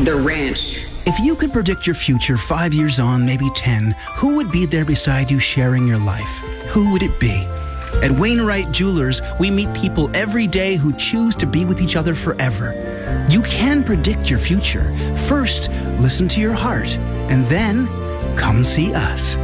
The Ranch. If you could predict your future 5 years on, maybe 10, who would be there beside you sharing your life? Who would it be? At Wainwright Jewelers, we meet people every day who choose to be with each other forever. You can predict your future. First, listen to your heart, and then come see us.